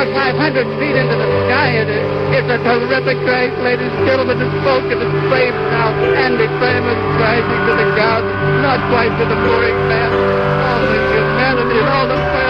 500 feet into the sky. It's a terrific crash, ladies and gentlemen. The smoke of the flames now. Andy Freeman rising to the ground, not quite to the mooring mast. All the humanity and all the